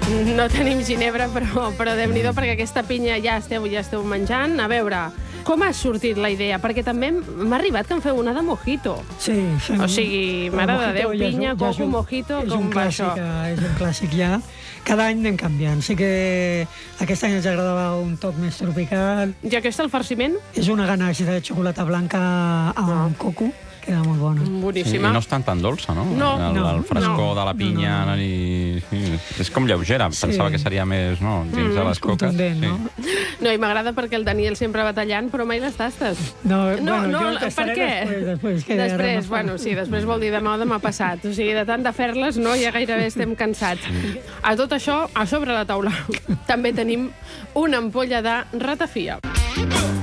No tenim ginebra, però Déu-n'hi-do, perquè aquesta pinya ja esteu menjant. A veure, com ha sortit la idea? Perquè també m'ha arribat que en feu una de mojito. Sí, fem... O sigui, mare de Déu, pinya, coco, mojito, com va això? És un clàssic ja. Cada any anem canviant. Sí que aquest any ens agradava un toc més tropical. I aquest, el farciment? És una ganache de xocolata blanca amb coco. Queda molt bona. Boníssima. I no és tan dolça, no? No. El frescor de la pinya. És com lleugera. Pensava que seria més, no? Dins de les coques. Contundent, no? No, i m'agrada perquè el Daniel sempre va tallant, però mai les tastes. No, per què? Després, bueno, sí, després vol dir demà passat. O sigui, de tant de fer-les, no, ja gairebé estem cansats. A tot això, a sobre la taula, també tenim una ampolla de ratafia.